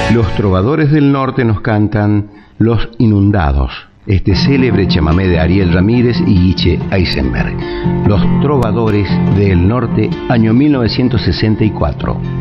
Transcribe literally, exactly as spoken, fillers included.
Los trovadores del norte nos cantan Los Inundados, este célebre chamamé de Ariel Ramírez y Guiche Eisenberg. Los trovadores del norte, año mil novecientos sesenta y cuatro.